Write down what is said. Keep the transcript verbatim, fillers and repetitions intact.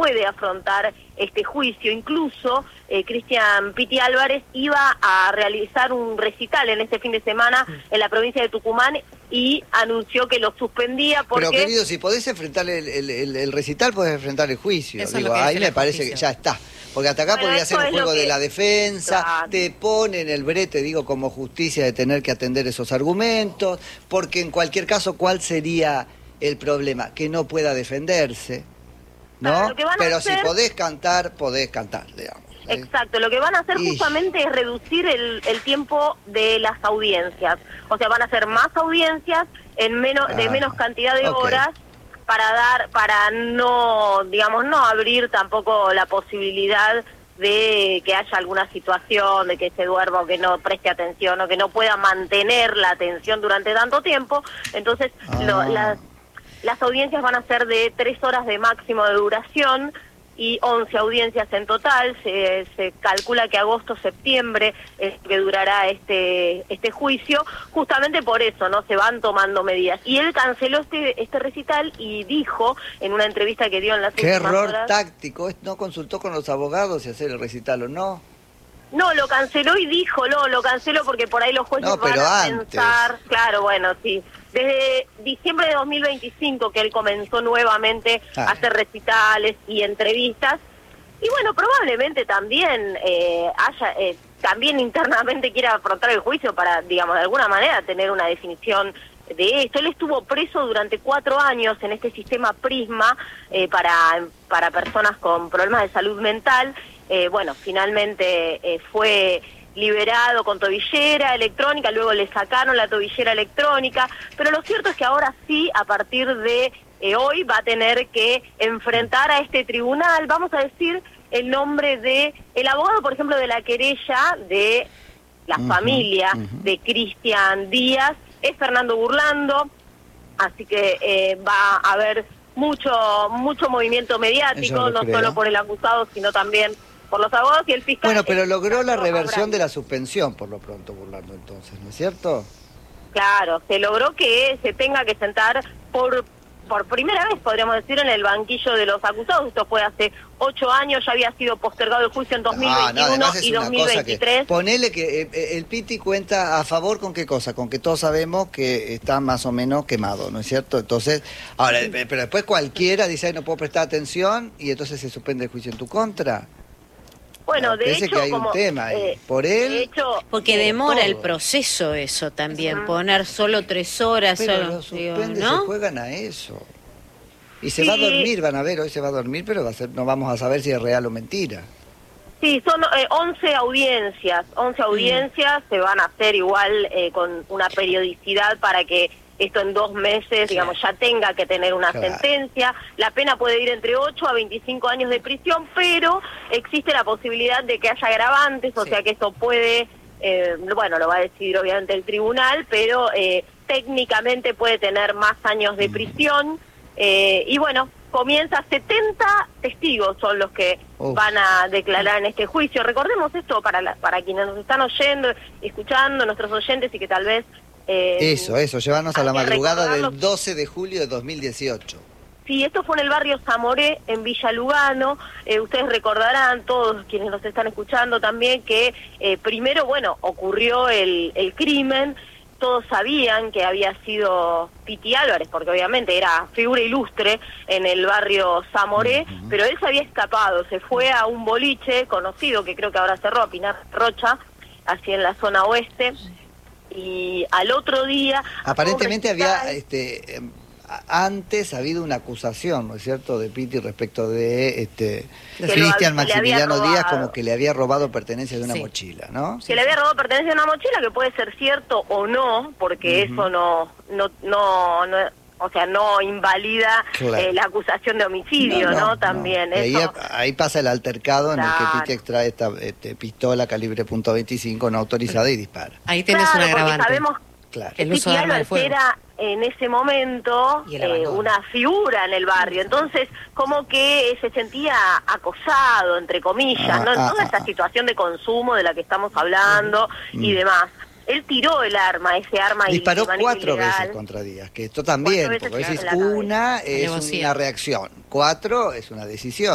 puede afrontar este juicio. Incluso eh, Cristian Piti Álvarez iba a realizar un recital en este fin de semana en la provincia de Tucumán y anunció que lo suspendía porque... Pero querido, si podés enfrentar el, el, el, el recital, podés enfrentar el juicio. Eso Digo, ahí me parece justicia. que ya está. Porque hasta acá bueno, podría ser un juego que... de la defensa, claro. Te ponen el brete, digo, como justicia de tener que atender esos argumentos, porque en cualquier caso, ¿cuál sería el problema? Que no pueda defenderse, ¿no? Claro, pero hacer... si podés cantar, podés cantar, digamos. Exacto, lo que van a hacer y... justamente es reducir el, el tiempo de las audiencias. O sea, van a hacer más audiencias en menos ah, de menos cantidad de okay. horas para dar, para no, digamos, no abrir tampoco la posibilidad de que haya alguna situación, de que se duerma o que no preste atención o que no pueda mantener la atención durante tanto tiempo. Entonces, ah. lo, las, las audiencias van a ser de tres horas de máximo de duración y once audiencias en total. Se, se calcula que agosto-septiembre es que durará este este juicio, justamente por eso, ¿no? Se van tomando medidas. Y él canceló este este recital y dijo en una entrevista que dio en las ¡Qué error horas, táctico! ¿No consultó con los abogados si hacer el recital o no? No, lo canceló y dijo, no, lo canceló porque por ahí los jueces no, van a antes. pensar... Claro, bueno, sí. Desde diciembre de dos mil veinticinco que él comenzó nuevamente ah. a hacer recitales y entrevistas. Y bueno, probablemente también eh, haya... Eh, también internamente quiera afrontar el juicio para, digamos, de alguna manera tener una definición de esto. Él estuvo preso durante cuatro años en este sistema Prisma eh, para, para personas con problemas de salud mental. Eh, bueno, finalmente eh, fue liberado con tobillera electrónica, luego le sacaron la tobillera electrónica, pero lo cierto es que ahora sí, a partir de eh, hoy, va a tener que enfrentar a este tribunal, vamos a decir, el nombre de el abogado, por ejemplo, de la querella de la uh-huh, familia uh-huh. de Cristian Díaz, es Fernando Burlando, así que eh, va a haber mucho mucho movimiento mediático, no creo. Solo por el acusado, sino también por los abogados y el fiscal. Bueno, pero logró la reversión de la suspensión, por lo pronto, Burlando, entonces, ¿no es cierto? Claro, se logró que se tenga que sentar por por primera vez, podríamos decir, en el banquillo de los acusados. Esto fue hace ocho años, ya había sido postergado el juicio en dos mil veintiuno ah, no, y dos mil veintitrés. Que, ponele que eh, el Piti cuenta a favor con qué cosa, con que todos sabemos que está más o menos quemado, ¿no es cierto? Entonces, ahora, sí. Pero después cualquiera dice, ay, no puedo prestar atención, y entonces se suspende el juicio en tu contra. Bueno, de hecho, que hay como, un tema ahí. Eh, por él, de hecho, porque demora todo el proceso eso también, uh-huh. poner solo tres horas, pero solo, los suspende, ¿no? se juegan a eso. Y se sí. va a dormir, van a ver, hoy se va a dormir, pero va a ser, no vamos a saber si es real o mentira. Sí, son eh, once audiencias, once audiencias, mm. se van a hacer igual eh, con una periodicidad para que esto en dos meses, sí. digamos, ya tenga que tener una claro. sentencia. La pena puede ir entre ocho a veinticinco años de prisión, pero existe la posibilidad de que haya agravantes, o sí. sea que esto puede, eh, bueno, lo va a decidir obviamente el tribunal, pero eh, técnicamente puede tener más años de prisión. Eh, y bueno, comienza setenta testigos son los que Uf. van a declarar en este juicio. Recordemos esto para la, para quienes nos están oyendo, escuchando, nuestros oyentes y que tal vez... Eh, eso, eso, llevarnos a la madrugada del doce de julio de dos mil dieciocho. Sí, esto fue en el barrio Zamoré, en Villa Lugano. Eh, ustedes recordarán, todos quienes nos están escuchando también, que eh, primero, bueno, ocurrió el, el crimen. Todos sabían que había sido Piti Álvarez, porque obviamente era figura ilustre en el barrio Zamoré, uh-huh. pero él se había escapado, se fue a un boliche conocido, que creo que ahora cerró, a Pinar Rocha, así en la zona oeste, y al otro día... Aparentemente había... este antes ha habido una acusación, ¿no es cierto?, de Piti respecto de este Cristian Maximiliano Díaz, como que le había robado pertenencias de una sí. mochila, ¿no? Que sí, le había robado pertenencias de una mochila, que puede ser cierto o no, porque uh-huh. eso no, no, no, no, o sea, no invalida claro. eh, la acusación de homicidio, ¿no? no, no También. No. Eso... Ahí, ahí pasa el altercado claro. en el que Piti extrae esta este, pistola calibre punto veinticinco no autorizada y dispara. Ahí tenés claro, un agravante. Sabemos claro. que Piti Álvarez era en ese momento eh, una figura en el barrio, entonces como que se sentía acosado, entre comillas, ah, ¿no? En ah, toda ah, esta ah. situación de consumo de la que estamos hablando mm. y demás. Él tiró el arma, ese arma disparó cuatro ilegal. veces contra Díaz, que esto también, porque decís una es una reacción, cuatro es una decisión.